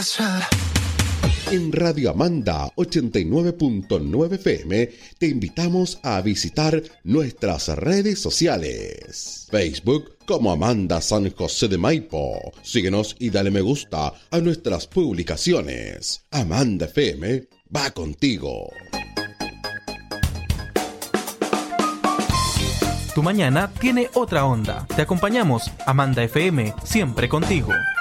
En Radio Amanda 89.9 FM te invitamos a visitar nuestras redes sociales. Facebook como Amanda San José de Maipo. Síguenos y dale me gusta a nuestras publicaciones. Amanda FM va contigo. Tu mañana tiene otra onda. Te acompañamos, Amanda FM, siempre contigo.